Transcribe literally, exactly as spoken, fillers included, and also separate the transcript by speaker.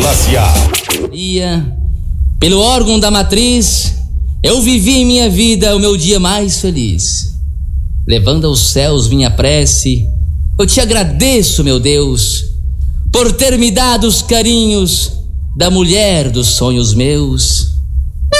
Speaker 1: Classe A.
Speaker 2: Ia, pelo órgão da matriz, eu vivi em minha vida o meu dia mais feliz. Levando aos céus minha prece, eu te agradeço, meu Deus, por ter me dado os carinhos da mulher dos sonhos meus.